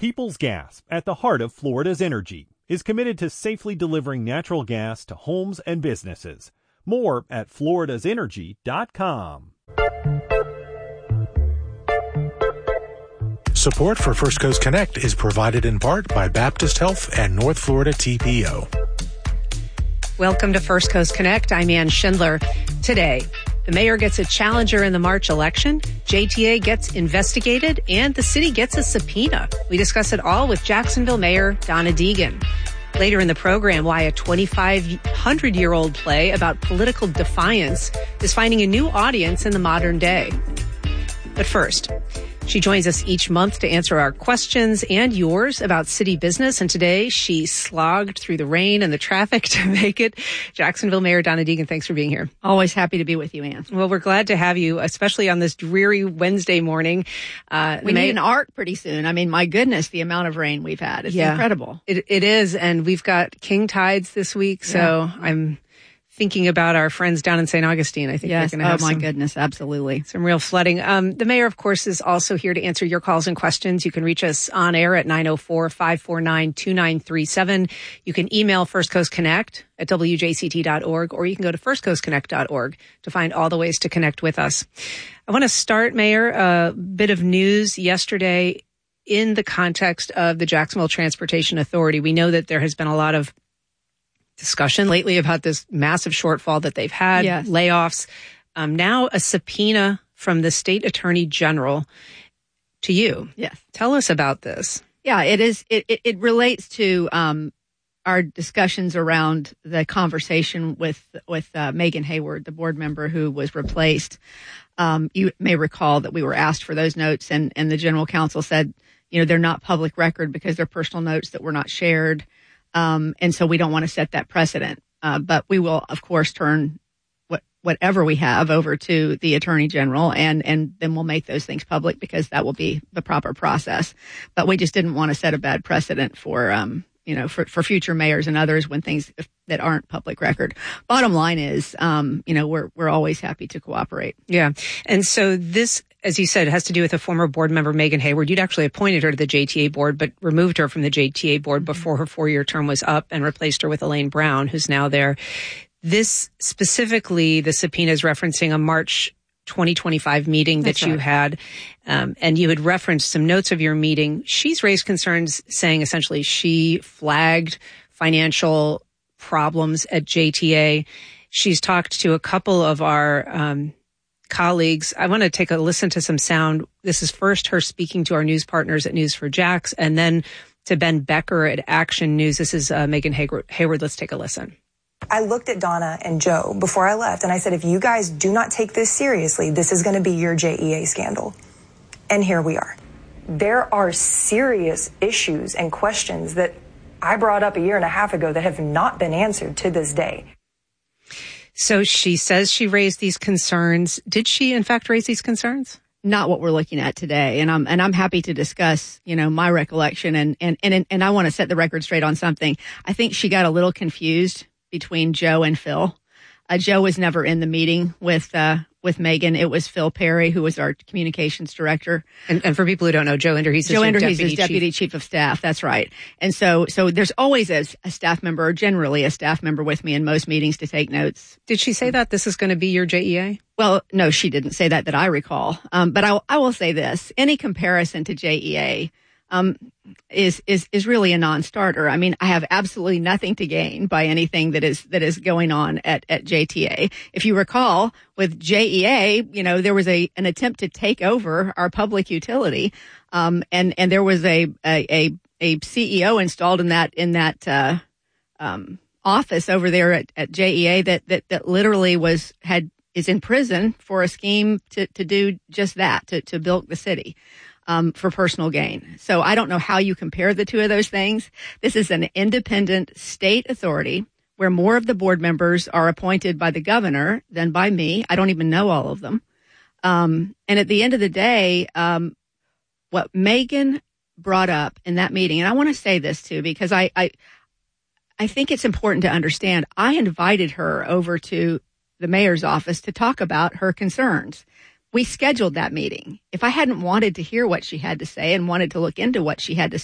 Peoples Gas, at the heart of Florida's energy, is committed to safely delivering natural gas to homes and businesses. More at floridasenergy.com. Support for First Coast Connect is provided in part by Baptist Health and North Florida TPO. Welcome to First Coast Connect. I'm Ann Schindler. Today, the mayor gets a challenger in the March election, JTA gets investigated, and the city gets a subpoena. We discuss it all with Jacksonville Mayor Donna Deegan. Later in the program, why a 2,500-year-old play about political defiance is finding a new audience in the modern day. But first, she joins us each month to answer our questions and yours about city business. And today she slogged through the rain and the traffic to make it. Jacksonville Mayor Donna Deegan, thanks for being here. Always happy to be with you, Ann. Well, we're glad to have you, especially on this dreary Wednesday morning. We need an arc pretty soon. I mean, my goodness, the amount of rain we've had. It's incredible. It is. And we've got king tides this week. So I'm thinking about our friends down in St. Augustine. I think they're going to have goodness, absolutely. Some real flooding. The mayor, of course, is also here to answer your calls and questions. You can reach us on air at 904-549-2937. You can email First Coast Connect at wjct.org, or you can go to firstcoastconnect.org to find all the ways to connect with us. I want to start, Mayor, a bit of news yesterday in the context of the Jacksonville Transportation Authority. We know that there has been a lot of discussion lately about this massive shortfall that they've had, layoffs. Now a subpoena from the state attorney general to you. Yes. Tell us about this. Yeah, it is. It relates to our discussions around the conversation with Megan Hayward, the board member who was replaced. You may recall that we were asked for those notes, and the general counsel said, they're not public record because they're personal notes that were not shared. And so we don't want to set that precedent. But we will, of course, turn whatever we have over to the attorney general, and then we'll make those things public because that will be the proper process. But we just didn't want to set a bad precedent for future mayors and others when things that aren't public record. Bottom line is, we're always happy to cooperate. Yeah. And so this, as you said, has to do with a former board member, Megan Hayward. You'd actually appointed her to the JTA board, but removed her from the JTA board before her 4-year term was up and replaced her with Elaine Brown, who's now there. This specifically, the subpoena is referencing a March 2025 meeting that you had, and you had referenced some notes of your meeting. She's raised concerns saying essentially she flagged financial problems at JTA. She's talked to a couple of our colleagues. I want to take a listen to some sound. This is first her speaking to our news partners at News4Jax, and then to Ben Becker at Action News. This is Megan Hayward. Let's take a listen. I looked at Donna and Joe before I left, and I said, if you guys do not take this seriously, this is going to be your JEA scandal. And here we are. There are serious issues and questions that I brought up a year and a half ago that have not been answered to this day. So she says she raised these concerns. Did she, in fact, raise these concerns? Not what we're looking at today. And I'm happy to discuss, my recollection. And I want to set the record straight on something. I think she got a little confused between Joe and Phil. Joe was never in the meeting with Megan. It was Phil Perry, who was our communications director. And for people who don't know, Joe Enderhees is deputy chief of staff. That's right. And so there's always a staff member, or generally a staff member with me in most meetings to take notes. Did she say that this is going to be your JEA? Well, no, she didn't say that I recall. But I will say this: any comparison to JEA is really a non-starter. I mean, I have absolutely nothing to gain by anything that is going on at JTA. If you recall, with JEA, there was an attempt to take over our public utility, and there was a CEO installed in that office over there at JEA that literally is in prison for a scheme to do just that, to bilk the city. For personal gain. So I don't know how you compare the two of those things. This is an independent state authority where more of the board members are appointed by the governor than by me. I don't even know all of them. And at the end of the day, what Megan brought up in that meeting, and I want to say this too, because I think it's important to understand, I invited her over to the mayor's office to talk about her concerns. We scheduled that meeting. If I hadn't wanted to hear what she had to say and wanted to look into what she had to